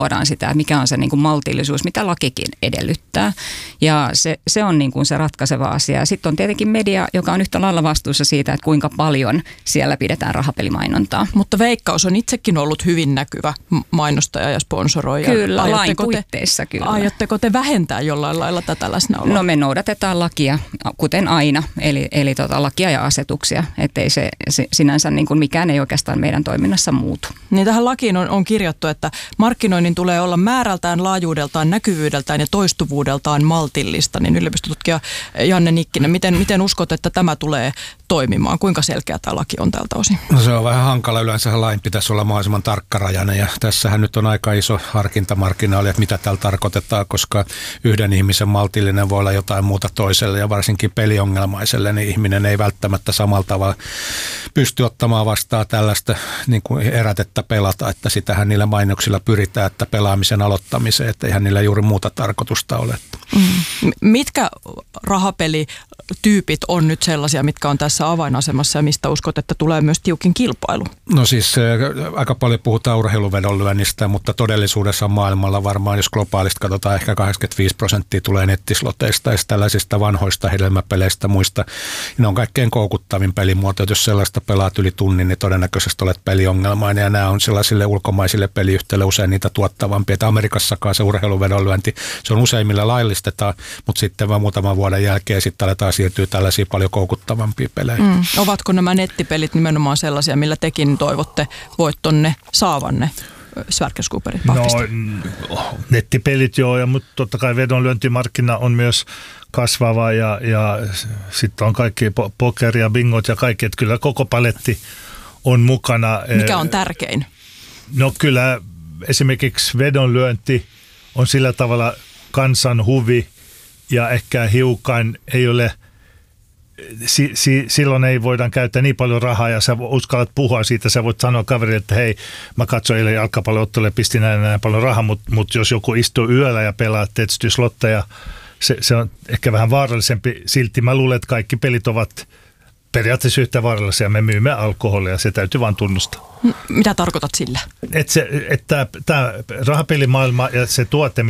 luodaan sitä, mikä on se niin kuin maltillisuus, mitä lakikin edellyttää. Ja se on niin kuin se ratkaiseva asia. Sitten on tietenkin media, joka on yhtä lailla vastuussa siitä, että kuinka paljon siellä pidetään rahapelimainontaa. Mutta Veikkaus on itsekin ollut hyvin näkyvä mainostaja ja sponsoroija. Kyllä, lain puitteissa kyllä. Aiotteko te vähentää jollain lailla tätä läsnäoloa? No me noudatetaan lakia, kuten aina, eli lakia ja asetuksia, ettei se sinänsä niin kuin mikään ei oikeastaan meidän toiminnassa muutu. Niin tähän lakiin on kirjattu, että markkinoinnin tulee olla määrältään, laajuudeltaan, näkyvyydeltään ja toistuvuudeltaan maltillista. Niin yliopistotutkija Janne Nikkinen, miten uskot, että tämä tulee toimimaan? Kuinka selkeä tämä laki on tältä osin? No se on vähän hankala. Yleensä lain pitäisi olla mahdollisimman tarkkarajainen ja tässähän nyt on aika iso harkintamarkkinaali, että mitä täällä tarkoitetaan, koska yhden ihmisen maltillinen voi olla jotain muuta toiselle ja varsinkin peliongelmaiselle, niin ihminen ei välttämättä samalla tavalla pysty ottamaan vastaan tällaista niin kuin herätettä pelata, että sitähän niillä mainoksilla pyritään, että pelaamisen aloittamiseen, että eihän niillä juuri muuta tarkoitusta ole. Mitkä rahapelityypit on nyt sellaisia, mitkä on tässä avainasemassa ja mistä uskot, että tulee myös tiukin kilpailu? No siis aika paljon puhutaan urheiluvedonlyönnistä, mutta todellisuudessa maailmalla varmaan, jos globaalista katsotaan, ehkä 85% tulee nettisloteista ja tällaisista vanhoista hedelmäpeleistä muista. Ne on kaikkein koukuttavin pelimuoto, että jos sellaista pelaat yli tunnin, niin todennäköisesti olet peliongelmainen ja nämä on sellaisille ulkomaisille peliyhtiöille usein niitä tuottavampia. Että Amerikassakaan se urheiluvedonlyönti, se on useimmilla laillistetaan, mutta sitten vaan muutaman vuoden jälkeen sitten aletaan siirtyä tällaisiin paljon koukuttavampia pelejä. Ovatko nämä nettipelit nimenomaan sellaisia, millä tekin toivotte voittonne saavanne? Sverker Skooperin vahvista. No, nettipelit joo, mutta totta kai vedonlyöntimarkkina on myös kasvava ja sitten on kaikki poker ja bingot ja kaikki, että kyllä koko paletti on mukana. Mikä on tärkein? No kyllä esimerkiksi vedonlyönti on sillä tavalla kansan huvi ja ehkä hiukan ei ole, silloin ei voidaan käyttää niin paljon rahaa ja sä uskallat puhua siitä, sä voit sanoa kaverille, että hei, mä katsoin eilen jalkapallo-ottelulle ja pistin näin paljon rahaa, mutta jos joku istuu yöllä ja pelaa tietysti slotteja, se on ehkä vähän vaarallisempi. Silti mä luulen, että kaikki pelit ovat periaatteessa yhtä vaarallisia. Me myymme alkoholia, se täytyy vaan tunnustaa. Mitä tarkoitat sillä? Että tämä rahapelimaailma ja se tuote,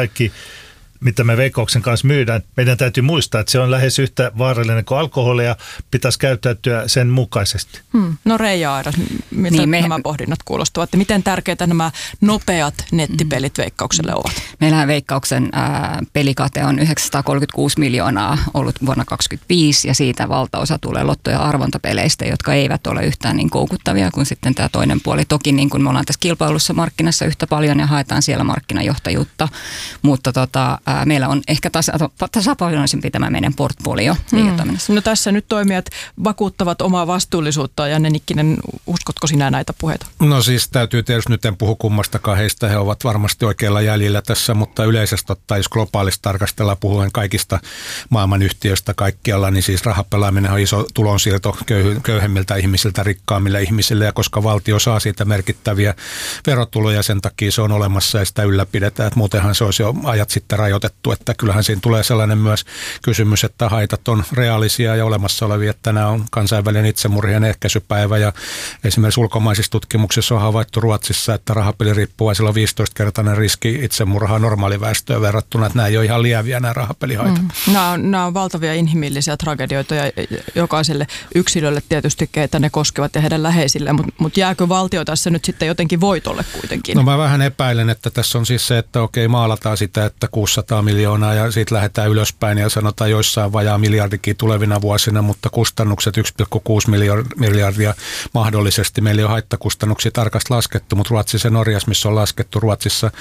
mitä me Veikkauksen kanssa myydään, meidän täytyy muistaa, että se on lähes yhtä vaarallinen kuin alkoholi ja pitäisi käyttäytyä sen mukaisesti. No Reija Airas, miltä nämä pohdinnat kuulostavat? Miten tärkeitä nämä nopeat nettipelit Veikkaukselle ovat? Meillähän Veikkauksen pelikate on 936 miljoonaa ollut vuonna 2025 ja siitä valtaosa tulee lotto- ja arvontapeleistä, jotka eivät ole yhtään niin koukuttavia kuin sitten tämä toinen puoli. Toki niin kuin me ollaan tässä kilpailussa markkinassa yhtä paljon ja haetaan siellä markkinajohtajuutta, mutta meillä on ehkä tasapainoisempi tämä meidän portfolio liiketoiminnassa. No tässä nyt toimijat vakuuttavat omaa vastuullisuutta. Janne Nikkinen, uskotko sinä näitä puheita? No siis täytyy tietysti, nyt en puhu kummastakaan heistä, he ovat varmasti oikealla jäljellä tässä, mutta yleisesti ottaen, jos globaalista tarkastellaan puhuen kaikista maailman yhtiöistä kaikkialla, niin siis rahapelaaminen on iso tulonsiirto köyhemmiltä ihmisiltä rikkaammille ihmisille, ja koska valtio saa siitä merkittäviä verotuloja, sen takia se on olemassa ja sitä ylläpidetään, että muutenhan se olisi jo ajat sitten rajoitettu, että kyllähän siinä tulee sellainen myös kysymys, että haitat on reaalisia ja olemassa olevia, että tänään on kansainvälinen itsemurhien ehkäisypäivä ja esimerkiksi ulkomaisissa tutkimuksissa on havaittu Ruotsissa, että rahapeliriippuvaisilla on 15-kertainen riski itsemurhaa normaaliväestöön verrattuna, että nämä ei ole ihan lieviä nämä rahapelihaitat. Nämä on valtavia inhimillisiä tragedioita ja jokaiselle yksilölle tietysti, keitä ne koskevat ja heidän läheisille, mutta jääkö valtio tässä nyt sitten jotenkin voitolle kuitenkin? No mä vähän epäilen, että tässä on siis se, että okei, maalataan sitä, että 600 miljoonaa ja siitä lähdetään ylöspäin ja sanotaan joissain vajaa miljardikin tulevina vuosina, mutta kustannukset 1,6 miljardia mahdollisesti. Meillä ei ole haittakustannuksia tarkasti laskettu, mutta Ruotsissa ja Norjassa, missä on laskettu Ruotsissa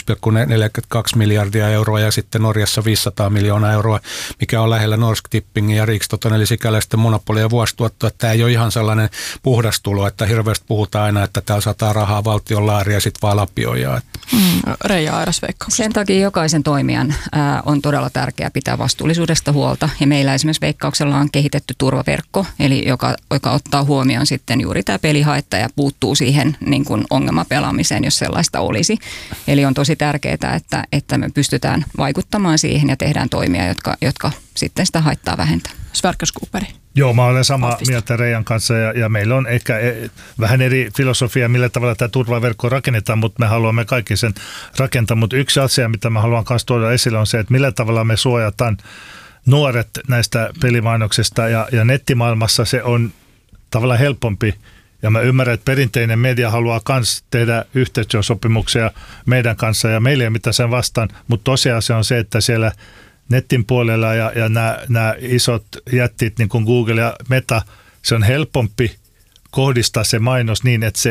1,42 miljardia euroa ja sitten Norjassa 500 miljoonaa euroa, mikä on lähellä Norsk Tippingin ja Rikstoton eli sikäläisten monopolia ja vuosituotto, että tämä ei ole ihan sellainen puhdas tulo, että hirveästi puhutaan aina, että täällä sataa rahaa valtion laari ja sitten vaan lapioijaa. Reija Airas Veikkauksesta. Sen takia jokaisen toimijan on todella tärkeää pitää vastuullisuudesta huolta. Ja meillä esimerkiksi Veikkauksella on kehitetty turvaverkko, eli joka ottaa huomioon sitten juuri tämä pelihaitta ja puuttuu siihen niin kuin ongelmapelaamiseen, jos sellaista olisi. Eli on tosi tärkeää, että me pystytään vaikuttamaan siihen ja tehdään toimia, jotka sitten sitä haittaa vähentää. Sverker Skogberg? Joo, mä olen samaa Pafista mieltä Reijan kanssa ja meillä on ehkä vähän eri filosofia, millä tavalla tämä turvaverkko rakennetaan, mutta me haluamme kaikki sen rakentaa. Mutta yksi asia, mitä mä haluan kanssa tuoda esille on se, että millä tavalla me suojataan nuoret näistä pelimainoksista ja nettimaailmassa se on tavallaan helpompi. Ja mä ymmärrän, että perinteinen media haluaa myös tehdä yhteistyösopimuksia meidän kanssa ja meillä ei ole mitään sen vastaan, mutta tosiasia on se, että siellä netin puolella ja nämä isot jättit niin kuin Google ja Meta, se on helpompi kohdistaa se mainos niin, että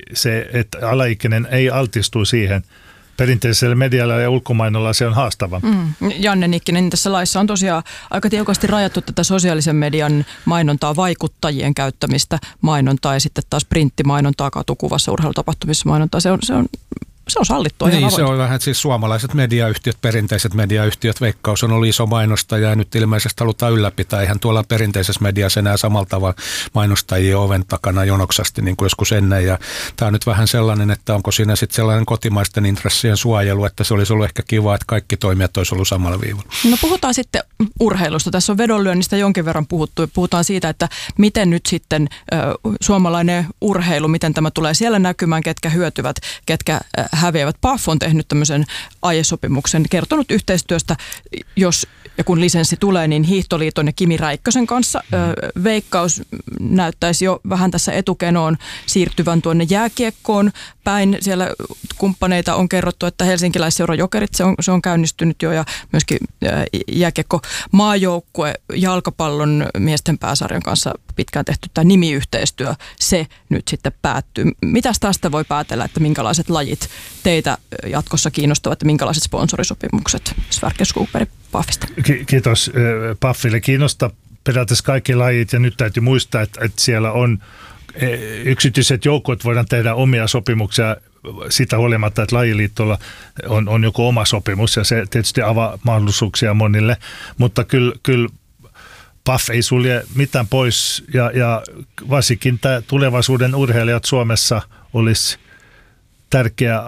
että alaikäinen ei altistu siihen. Perinteisellä medialla ja ulkomainolla se on haastavampi. Janne Nikkinen, tässä laissa on tosiaan aika tiukasti rajattu tätä sosiaalisen median mainontaa, vaikuttajien käyttämistä mainontaa ja sitten taas printtimainontaa, katukuvassa, urheilutapahtumissa mainontaa. Se on sallittua. Niin, se on vähän, siis suomalaiset mediayhtiöt, perinteiset mediayhtiöt, Veikkaus on ollut iso mainostaja ja nyt ilmeisesti halutaan ylläpitää. Eihän tuolla perinteisessä mediassa enää samalla tavalla mainostajia oven takana jonoksasti niin kuin joskus ennen. Ja tämä on nyt vähän sellainen, että onko siinä sitten sellainen kotimaisten intressien suojelu, että se olisi ollut ehkä kiva, että kaikki toimijat olisi ollut samalla viivalla. No puhutaan sitten urheilusta. Tässä on vedonlyönnistä jonkin verran puhuttu ja puhutaan siitä, että miten nyt sitten suomalainen urheilu, miten tämä tulee siellä näkymään, ketkä hyötyvät, ketkä häviävät. Paf on tehnyt tämmöisen aiesopimuksen, kertonut yhteistyöstä, jos ja kun lisenssi tulee, niin Hiihtoliiton ja Kimi Räikkösen kanssa. Veikkaus näyttäisi jo vähän tässä etukenoon siirtyvän tuonne jääkiekkoon päin. Siellä kumppaneita on kerrottu, että helsinkiläisseura Jokerit, se on käynnistynyt jo ja myöskin jääkiekko maajoukkue jalkapallon miesten pääsarjan kanssa pitkään tehty tämä nimiyhteistyö, se nyt sitten päättyy. Mitäs tästä voi päätellä, että minkälaiset lajit teitä jatkossa kiinnostavat ja minkälaiset sponsorisopimukset? Sverker Skogberg Pafista. Kiitos Pafille. Kiinnostaa periaatteessa kaikki lajit ja nyt täytyy muistaa, että siellä on yksityiset joukot, voidaan tehdä omia sopimuksia sitä huolimatta, että lajiliittolla on joku oma sopimus ja se tietysti avaa mahdollisuuksia monille, mutta kyllä Paf ei sulje mitään pois ja varsinkin tämä tulevaisuuden urheilijat Suomessa olisi tärkeää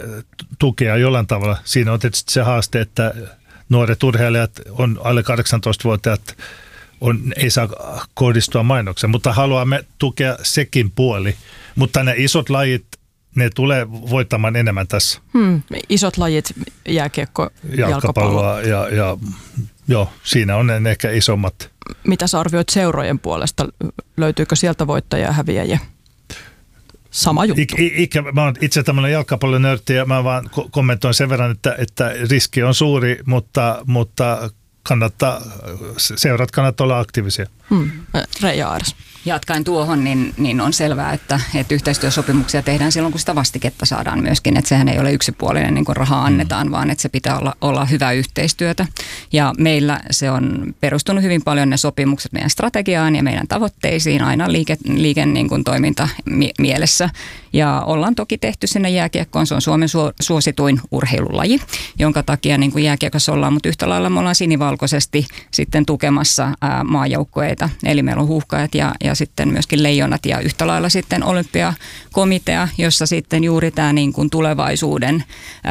tukea jollain tavalla. Siinä on tietysti se haaste, että nuoret urheilijat on alle 18-vuotiaat, ei saa kohdistua mainokseen, mutta haluamme tukea sekin puoli. Mutta ne isot lajit, ne tulee voittamaan enemmän tässä. Isot lajit, jääkiekko, jalkapalloa ja joo, siinä on ne ehkä isommat. Mitä sä arvioit seurojen puolesta? Löytyykö sieltä voittajia ja häviäjiä? Sama juttu. Mä oon itse tämmöinen jalkapallonörtti ja mä vaan kommentoin sen verran, että riski on suuri, mutta seurat kannattaa olla aktiivisia. Reija Airas. Jatkaen tuohon, niin on selvää, että yhteistyösopimuksia tehdään silloin, kun sitä vastiketta saadaan myöskin. Että sehän ei ole yksipuolinen, niin kuin rahaa annetaan, vaan että se pitää olla hyvää yhteistyötä. Ja meillä se on perustunut hyvin paljon ne sopimukset meidän strategiaan ja meidän tavoitteisiin, aina liike niin kuin toiminta mielessä. Ja ollaan toki tehty sinne jääkiekkoon, se on Suomen suosituin urheilulaji, jonka takia niin kuin jääkiekossa ollaan, mutta yhtä lailla me ollaan sinivalkoisesti sitten tukemassa maajoukkueita. Eli meillä on Huuhkajat ja sitten myöskin Leijonat ja yhtä lailla sitten Olympiakomitea, jossa sitten juuri tämä niin kuin tulevaisuuden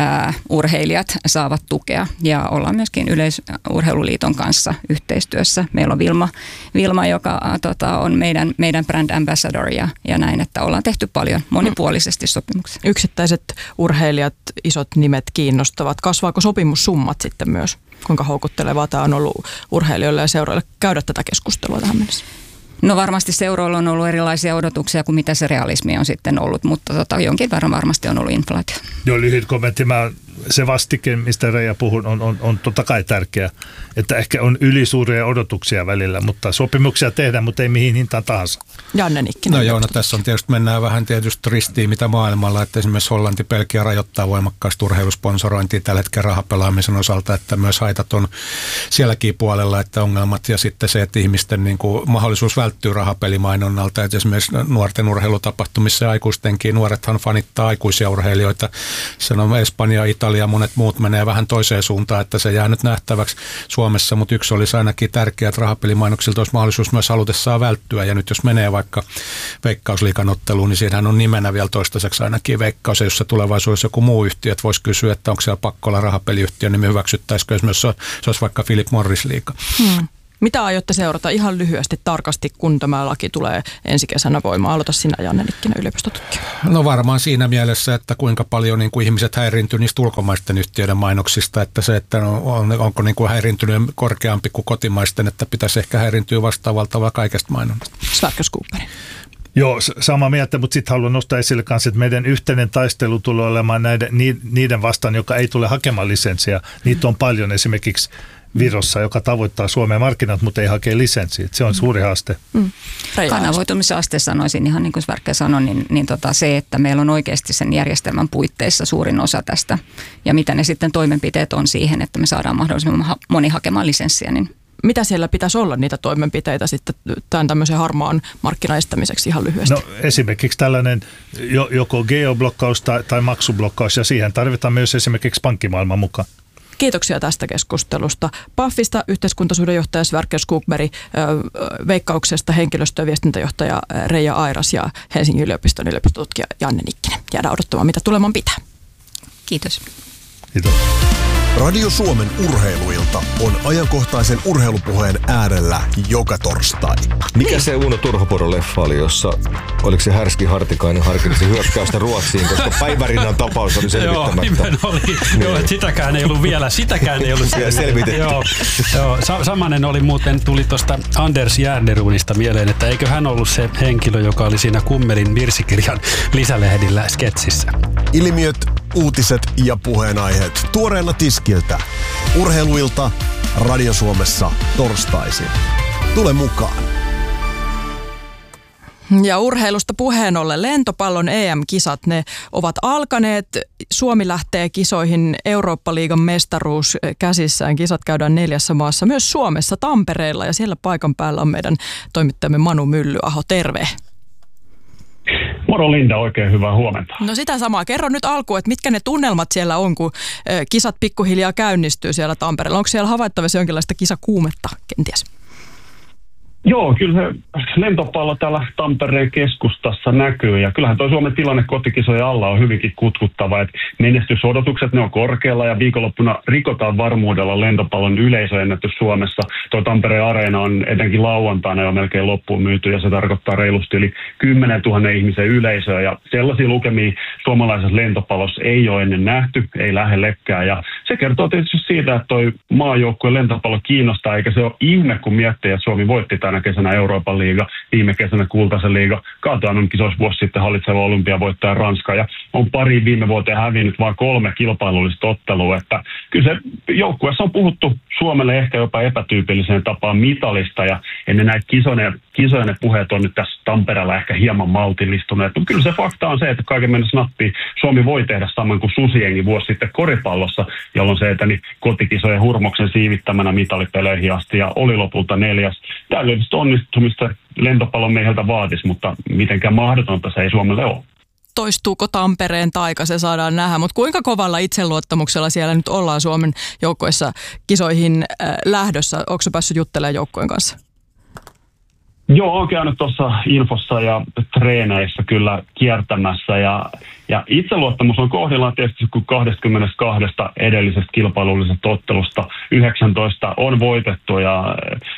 urheilijat saavat tukea. Ja ollaan myöskin Yleisurheiluliiton kanssa yhteistyössä. Meillä on Vilma joka on meidän brand ambassador ja näin, että ollaan tehty paljon monipuolisesti sopimuksia. Yksittäiset urheilijat, isot nimet kiinnostavat. Kasvaako sopimussummat sitten myös? Kuinka houkuttelevaa tämä on ollut urheilijoille ja seuroille käydä tätä keskustelua tähän mennessä? No varmasti seuroilla on ollut erilaisia odotuksia kuin mitä se realismi on sitten ollut, mutta jonkin verran varmasti on ollut inflaatio. Joo, lyhyt kommentti. Se vastike, mistä Reija puhun, on totta kai tärkeä, että ehkä on ylisuuria odotuksia välillä, mutta sopimuksia tehdään, mutta ei mihin hintaan tahansa. Janne Nikkinen. No joo, tässä on tietysti, mennään vähän tietysti ristiin mitä maailmalla, että esimerkiksi Hollanti, Belgia rajoittaa voimakkaasti urheilusponsorointia tällä hetkellä rahapelaamisen osalta, että myös haitat on sielläkin puolella, että ongelmat ja sitten se, että ihmisten niin kuin mahdollisuus välttyy rahapelimainonnalta, että esimerkiksi nuorten urheilutapahtumissa ja aikuistenkin, nuorethan fanittaa aikuisia urheilijoita, sanon Espanja, Italia ja monet muut menee vähän toiseen suuntaan, että se jää nyt nähtäväksi Suomessa, mutta yksi olisi ainakin tärkeää, että rahapelimainoksilta olisi mahdollisuus myös halutessaan välttyä, ja nyt jos menee vaikka Veikkausliigan otteluun, niin siinähän on nimenä vielä toistaiseksi ainakin Veikkaus, ja jos se tulevaisuudessa joku muu yhtiö, että voisi kysyä, että onko siellä pakko olla rahapeliyhtiö, niin me hyväksyttäisikö, jos se olisi vaikka Philip Morris Liiga. Mitä aiotte seurata ihan lyhyesti tarkasti, kun tämä laki tulee ensi kesänä voimaan? Aloita sinä, Janne Nikkinen, yliopistotutkija. No varmaan siinä mielessä, että kuinka paljon niin kuin ihmiset häiriintyy niistä ulkomaisten yhtiöiden mainoksista, että se, että onko niin kuin häiriintynyt korkeampi kuin kotimaisten, että pitäisi ehkä häiriintyä vastaavalla tavalla kaikesta mainonnasta. Sverker Skogberg. Joo, samaa mieltä, mutta sitten haluan nostaa esille kanssa, että meidän yhteinen taistelu tulee olemaan niiden vastaan, joka ei tule hakemaan lisenssiä. Niitä on paljon esimerkiksi Virossa, joka tavoittaa Suomen markkinat, mutta ei hakea lisenssiä. Se on suuri haaste. Kanavoitumisaste sanoisin ihan niin kuin Sverker sanoi, niin se, että meillä on oikeasti sen järjestelmän puitteissa suurin osa tästä. Ja mitä ne sitten toimenpiteet on siihen, että me saadaan mahdollisimman moni hakemaan lisenssiä, niin mitä siellä pitäisi olla niitä toimenpiteitä sitten tämän tämmöisen harmaan markkinaestämiseksi ihan lyhyesti? No esimerkiksi tällainen joko geoblokkaus tai maksublokkaus, ja siihen tarvitaan myös esimerkiksi pankkimaailman mukaan. Kiitoksia tästä keskustelusta. Pafista yhteiskuntasuhdejohtaja Sverker Skogberg, Veikkauksesta henkilöstö- ja viestintäjohtaja Reija Airas ja Helsingin yliopiston yliopistotutkija Janne Nikkinen. Jäädään odottamaan, mitä tuleman pitää. Kiitos. Kiitos. Radio Suomen urheiluilta on ajankohtaisen urheilupuheen äärellä joka torstai. Mikä se Uno Turhopuro-leffa oli, jossa oliko se Härski Hartikainen harkitsi hyökkäystä Ruotsiin, koska Päivärinnan tapaus oli selvittämättä. Joo, joo, että sitäkään ei ollut vielä selvitetty. Joo, samanen oli muuten, tuli tuosta Anders Järnerunista mieleen, että eikö hän ollut se henkilö, joka oli siinä Kummelin virsikirjan lisälehdillä sketsissä. Ilmiöt, uutiset ja puheenaiheet tuoreena tiskiltä. Urheiluilta Radio Suomessa torstaisin. Tule mukaan. Ja urheilusta puheen ollen lentopallon EM-kisat, ne ovat alkaneet. Suomi lähtee kisoihin, Eurooppa-liigan mestaruus käsissään. Kisat käydään 4 maassa, myös Suomessa, Tampereella, ja siellä paikan päällä on meidän toimittajamme Manu Myllyaho. Terve. Moro Linda, oikein hyvää huomenta. No sitä samaa. Kerro nyt alkuun, että mitkä ne tunnelmat siellä on, kun kisat pikkuhiljaa käynnistyy siellä Tampereella. Onko siellä havaittavissa jonkinlaista kisakuumetta kenties? Joo, kyllä se lentopallo täällä Tampereen keskustassa näkyy, ja kyllähän tuo Suomen tilanne kotikisojen alla on hyvinkin kutkuttava, että menestysodotukset ne on korkealla, ja viikonloppuna rikotaan varmuudella lentopallon yleisöennätys Suomessa. Tuo Tampereen areena on etenkin lauantaina jo melkein loppuun myyty, ja se tarkoittaa reilusti yli 10 000 ihmisen yleisöä, ja sellaisia lukemia suomalaisessa lentopallossa ei ole ennen nähty, ei lähellekään, ja se kertoo tietysti siitä, että toi maajoukkueen lentopallo kiinnostaa, eikä se ole ihme, kun miettii, että Suomi voitti tänä kesänä Euroopan liiga, viime kesänä Kultaisen liiga, kaatoannon kisoissa vuosi sitten hallitseva olympiavoittaja Ranska, ja on pari viime vuoteen hävinnyt vain 3 kilpailullista ottelua, että kyllä se joukkueessa on puhuttu Suomelle ehkä jopa epätyypilliseen tapaan mitalista, ja ennen näitä kisojen puheet on nyt tässä Tampereella ehkä hieman maltillistuneet, mutta kyllä se fakta on se, että kaiken mennessä nappiin Suomi voi tehdä saman kuin Susiengi vuosi sitten koripallossa, jolloin se eteni kotikisojen hurmoksen siivittämänä mitalipeleihin asti ja oli lopulta 4. Täydellistä onnistumista lentopallon mieheltä vaatisi, mutta mitenkään mahdotonta se ei Suomelle ole. Toistuuko Tampereen taika, se saadaan nähdä, mutta kuinka kovalla itseluottamuksella siellä nyt ollaan Suomen joukkoissa kisoihin lähdössä? Onko se päässyt juttelemaan joukkojen kanssa? Joo, olen käynyt tuossa infossa ja treeneissä kyllä kiertämässä, ja itseluottamus on kohdillaan tietysti, kun 22 edellisestä kilpailullisesta ottelusta 19 on voitettu ja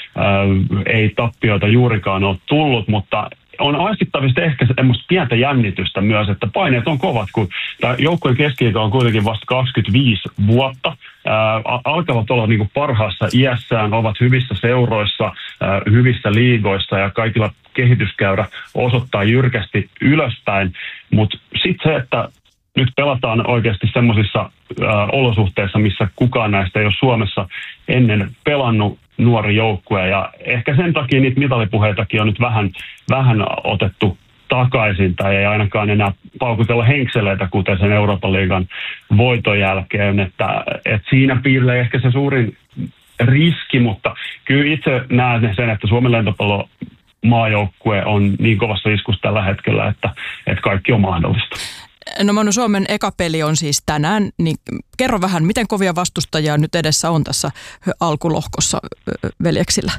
ei tappioita juurikaan ole tullut, mutta on aistittavista ehkä semmoista pientä jännitystä myös, että paineet on kovat, kun tämä joukkueen keski-ikä on kuitenkin vasta 25 vuotta. Alkavat olla niin kuin parhaassa iässään, ovat hyvissä seuroissa, hyvissä liigoissa ja kaikilla kehityskäyrä osoittaa jyrkästi ylöspäin, mutta sitten se, että nyt pelataan oikeasti semmoisissa olosuhteissa, missä kukaan näistä ei ole Suomessa ennen pelannut nuori joukkue, ja ehkä sen takia niitä mitalipuheitakin on nyt vähän otettu takaisin, tai ei ainakaan enää paukutella henkseleitä, kuten sen Euroopan liigan voiton jälkeen, että siinä piilee ehkä se suurin riski, mutta kyllä itse näen sen, että Suomen lentopallo maajoukkue on niin kovassa iskussa tällä hetkellä, että kaikki on mahdollista. No Manu, Suomen eka peli on siis tänään, niin kerro vähän, miten kovia vastustajia nyt edessä on tässä alkulohkossa veljeksillä?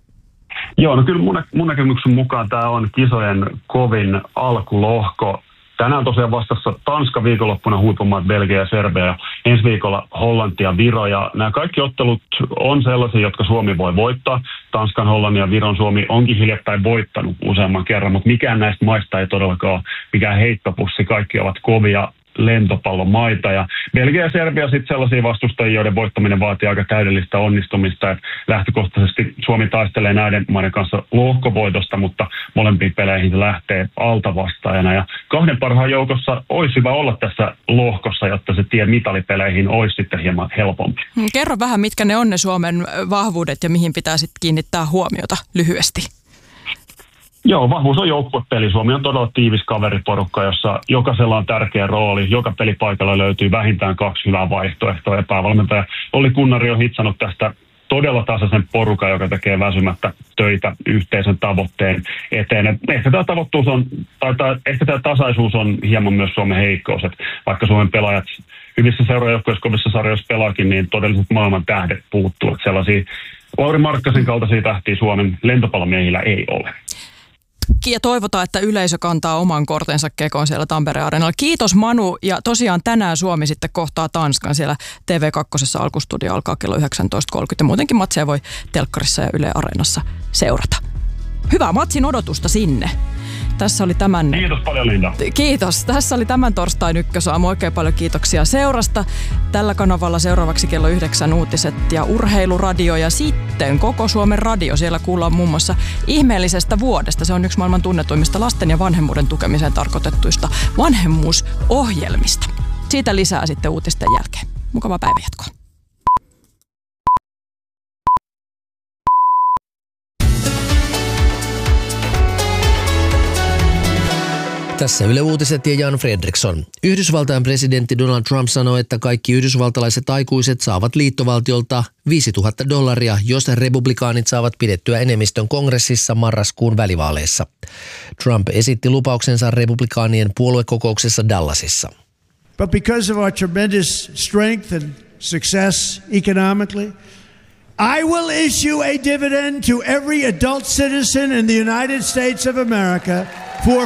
Joo, no kyllä mun näkemyksen mukaan tämä on kisojen kovin alkulohko. Tänään tosiaan vastassa Tanska, viikonloppuna huipumaat Belgia ja Serbia ja ensi viikolla Hollanti ja Viro. Ja nämä kaikki ottelut on sellaisia, jotka Suomi voi voittaa. Tanskan, Hollannin ja Viron Suomi onkin hiljattain voittanut useamman kerran, mutta mikään näistä maista ei todellakaan ole mikään heittopussi. Kaikki ovat kovia lentopallomaita ja Belgia ja Serbia sitten sellaisia vastustajia, joiden voittaminen vaatii aika täydellistä onnistumista. Että lähtökohtaisesti Suomi taistelee näiden maiden kanssa lohkovoitosta, mutta molempiin peleihin se lähtee altavastaajana. Ja kahden parhaan joukossa olisi hyvä olla tässä lohkossa, jotta se tie mitalipeleihin olisi sitten hieman helpompi. Kerro vähän, mitkä ne on ne Suomen vahvuudet ja mihin pitää sitten kiinnittää huomiota lyhyesti. Joo, vahvuus on joukkuepeli. Suomi on todella tiivis kaveriporukka, jossa jokaisella on tärkeä rooli. Joka pelipaikalla löytyy vähintään 2 hyvää vaihtoehtoa. Ja päävalmentaja Olli Kunnari on hitsannut tästä todella tasaisen porukan, joka tekee väsymättä töitä yhteisen tavoitteen eteen. Ehkä tämä tasaisuus on hieman myös Suomen heikkous. Että vaikka Suomen pelaajat hyvissä seuraajoukkueissa, kovissa sarjoissa pelaakin, niin todelliset maailman tähdet puuttuu. Että sellaisia Lauri Markkasen kaltaisia tähtiä Suomen lentopallomiehillä ei ole. Ja toivotaan, että yleisö kantaa oman kortensa kekoon siellä Tampereen Areenalla. Kiitos Manu, ja tosiaan tänään Suomi sitten kohtaa Tanskan siellä TV2 alkustudio alkaa kello 19.30 ja muutenkin matseja voi telkkarissa ja Yle Areenassa seurata. Hyvää matsin odotusta sinne. Tässä oli tämän... Kiitos paljon, Linda. Kiitos. Tässä oli tämän torstain ykkösaamu. Oikein paljon kiitoksia seurasta. Tällä kanavalla seuraavaksi kello 9 uutiset ja urheiluradio ja sitten Koko Suomen radio. Siellä kuullaan muun muassa Ihmeellisestä vuodesta. Se on yksi maailman tunnetuimmista lasten ja vanhemmuuden tukemiseen tarkoitettuista vanhemmuusohjelmista. Siitä lisää sitten uutisten jälkeen. Mukavaa päivänjatkoa. Tässä Yle Uutiset ja Jan Fredriksson. Yhdysvaltain presidentti Donald Trump sanoi, että kaikki yhdysvaltalaiset aikuiset saavat liittovaltiolta $5,000, jos republikaanit saavat pidettyä enemmistön kongressissa marraskuun välivaaleissa. Trump esitti lupauksensa republikaanien puoluekokouksessa Dallasissa. But because of our tremendous strength and success economically, I will issue a dividend to every adult citizen in the United States of America for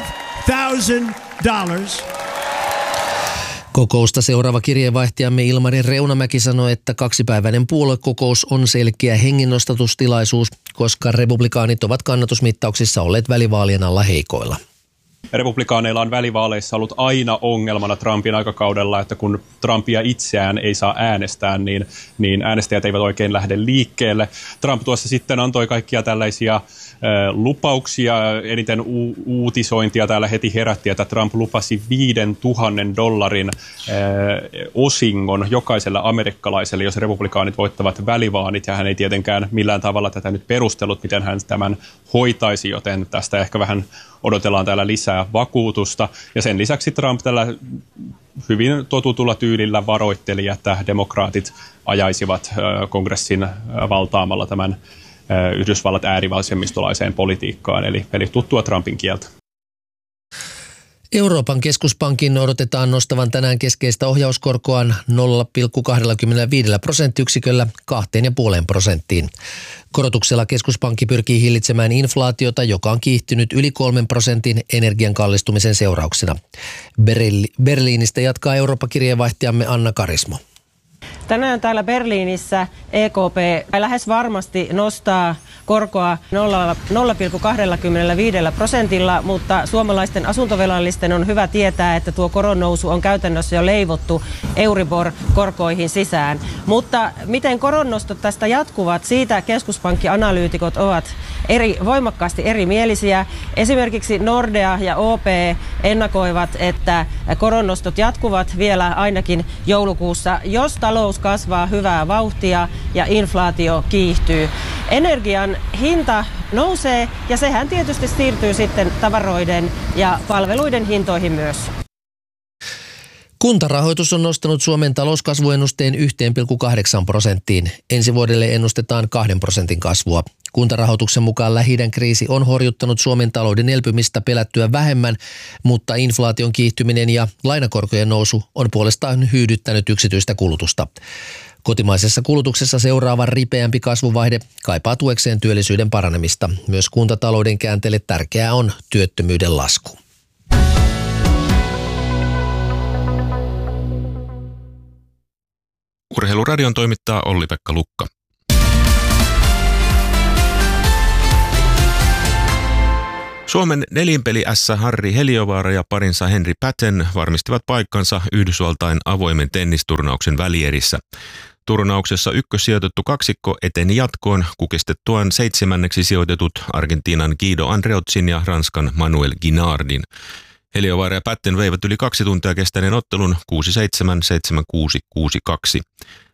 $5,000. Kokousta seuraava kirjeenvaihtajamme Ilmari Reunamäki sanoi, että 2-päiväinen puoluekokous on selkeä hengennostatustilaisuus, koska republikaanit ovat kannatusmittauksissa olleet välivaalien alla heikoilla. Republikaaneilla on välivaaleissa ollut aina ongelmana Trumpin aikakaudella, että kun Trumpia itseään ei saa äänestää, niin äänestäjät eivät oikein lähde liikkeelle. Trump tuossa sitten antoi kaikkia tällaisia lupauksia, eniten uutisointia täällä heti herätti, että Trump lupasi $5,000 osingon jokaiselle amerikkalaiselle, jos republikaanit voittavat välivaanit, ja hän ei tietenkään millään tavalla tätä nyt perustellut, miten hän tämän hoitaisi, joten tästä ehkä vähän odotellaan täällä lisää vakuutusta. Ja sen lisäksi Trump tällä hyvin totutulla tyylillä varoitteli, että demokraatit ajaisivat kongressin valtaamalla tämän Yhdysvallat äärivasemmistolaiseen politiikkaan, eli tuttua Trumpin kieltä. Euroopan keskuspankin odotetaan nostavan tänään keskeistä ohjauskorkoaan 0,25 prosenttiyksiköllä 2,5%. Korotuksella keskuspankki pyrkii hillitsemään inflaatiota, joka on kiihtynyt yli 3% energian kallistumisen seurauksena. Berliinistä jatkaa Eurooppa-kirjeenvaihtajamme Anna Karismo. Tänään täällä Berliinissä EKP lähes varmasti nostaa korkoa 0,25%, mutta suomalaisten asuntovelallisten on hyvä tietää, että tuo koronnousu on käytännössä jo leivottu Euribor-korkoihin sisään. Mutta miten koronnostot tästä jatkuvat, siitä keskuspankkianalyytikot ovat voimakkaasti erimielisiä. Esimerkiksi Nordea ja OP ennakoivat, että koronnostot jatkuvat vielä ainakin joulukuussa, jos talous kasvaa hyvää vauhtia ja inflaatio kiihtyy. Energian hinta nousee ja sehän tietysti siirtyy sitten tavaroiden ja palveluiden hintoihin myös. Kuntarahoitus on nostanut Suomen talouskasvuennusteen 1,8%. Ensi vuodelle ennustetaan 2% kasvua. Kuntarahoituksen mukaan Lähi-idän kriisi on horjuttanut Suomen talouden elpymistä pelättyä vähemmän, mutta inflaation kiihtyminen ja lainakorkojen nousu on puolestaan hyydyttänyt yksityistä kulutusta. Kotimaisessa kulutuksessa seuraava ripeämpi kasvuvaihde kaipaa tuekseen työllisyyden paranemista. Myös kuntatalouden käänteelle tärkeää on työttömyyden lasku. Urheiluradion toimittaa Olli-Pekka Lukka. Suomen nelinpeli-ässä Harri Heliövaara ja parinsa Henri Patten varmistivat paikkansa Yhdysvaltain avoimen tennisturnauksen välierissä. Turnauksessa ykkössijoitettu kaksikko eteni jatkoon kukistettuaan 7. sijoitetut Argentiinan Guido Andreotzin ja Ranskan Manuel Guinardin. Heliövaara ja Patten veivät yli 2 tuntia kestäneen ottelun 6-7, 7-6, 6-2.